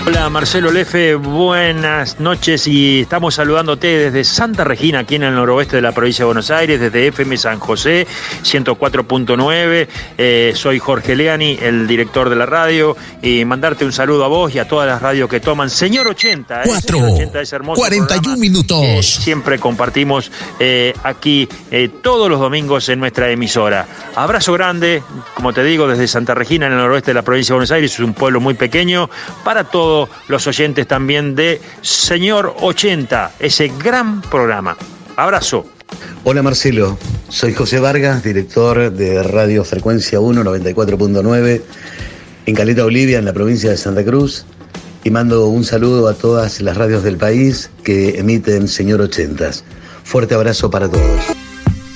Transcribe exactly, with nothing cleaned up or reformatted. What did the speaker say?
Hola Marcelo Lefe, buenas noches y estamos saludándote desde Santa Regina, aquí en el noroeste de la provincia de Buenos Aires, desde F M San José, ciento cuatro punto nueve. Eh, soy Jorge Leani, el director de la radio, y mandarte un saludo a vos y a todas las radios que toman. Señor ochenta, ¿eh? cuatro, Señor ochenta, es hermoso cuarenta y uno minutos. Que siempre compartimos eh, aquí eh, todos los domingos en nuestra emisora. Abrazo grande, como te digo, desde Santa Regina, en el noroeste de la provincia de Buenos Aires, es un pueblo muy pequeño, para todos los oyentes también de Señor ochenta, ese gran programa. Abrazo. Hola Marcelo, soy José Vargas, director de Radio Frecuencia uno, noventa y cuatro punto nueve, en Caleta Olivia, en la provincia de Santa Cruz, y mando un saludo a todas las radios del país que emiten Señor ochenta. Fuerte abrazo para todos.